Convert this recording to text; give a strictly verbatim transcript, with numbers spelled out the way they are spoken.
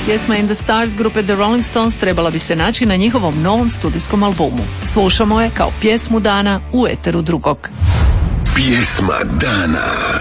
Pjesma In the Stars grupe The Rolling Stones trebala bi se naći na njihovom novom studijskom albumu. Slušamo je kao pjesmu dana u eteru drugog. Pjesma dana.